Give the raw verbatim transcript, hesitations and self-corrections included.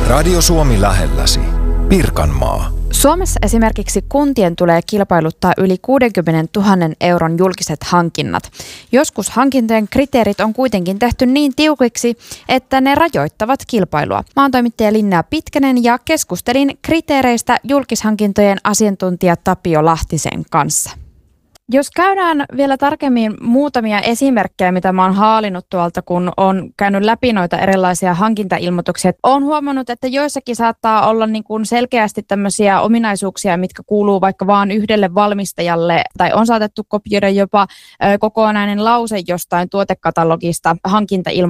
Radio Suomi lähelläsi. Pirkanmaa. Suomessa esimerkiksi kuntien tulee kilpailuttaa yli kuusikymmentätuhatta euron julkiset hankinnat. Joskus hankintojen kriteerit on kuitenkin tehty niin tiukiksi, että ne rajoittavat kilpailua. Maantoimittaja Linnea Pitkänen ja keskustelin kriteereistä julkishankintojen asiantuntija Tapio Lahtisen kanssa. Jos käydään vielä tarkemmin muutamia esimerkkejä, mitä mä oon haalinnut tuolta, kun on käynyt läpi noita erilaisia hankintailmoituksia. Oon huomannut, että joissakin saattaa olla niin kuin selkeästi tämmöisiä ominaisuuksia, mitkä kuuluu vaikka vaan yhdelle valmistajalle, tai on saatettu kopioida jopa ö, kokonainen lause jostain tuotekatalogista hankintailmoitukseen.